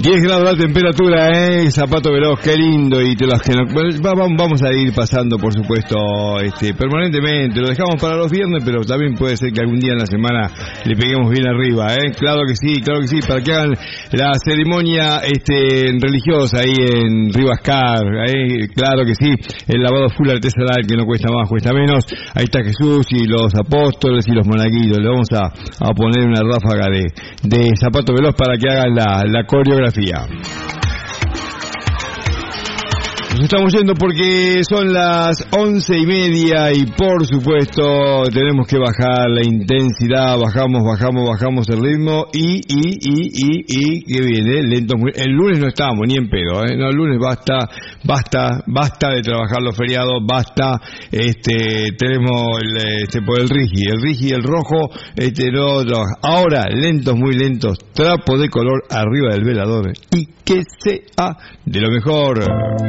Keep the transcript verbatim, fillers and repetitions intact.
diez grados la temperatura, eh, Zapato Veloz, qué lindo, y te los que no, vamos a ir pasando, por supuesto, este, permanentemente, lo dejamos para los viernes, pero también puede ser que algún día en la semana le peguemos bien arriba, eh, claro que sí, claro que sí, para que hagan la ceremonia, este, religiosa ahí en Rivascar, eh, claro que sí, el lavado full artesanal que no cuesta más, cuesta menos, ahí está Jesús y los apóstoles y los monaguillos, le vamos a, a poner una ráfaga de, de Zapato Veloz para que hagan la, la coreografía. Nos estamos yendo porque son las once y media y por supuesto tenemos que bajar la intensidad, bajamos, bajamos, bajamos el ritmo y, y, y, y, y, que viene, lento, muy, el lunes no estábamos ni en pedo, ¿eh? No, el lunes basta, basta, basta de trabajar los feriados, basta, este, tenemos el, este, por el Rigi, el Rigi, el rojo, este, no, no, ahora, lentos, muy lentos, trapo de color arriba del velador y que sea de lo mejor.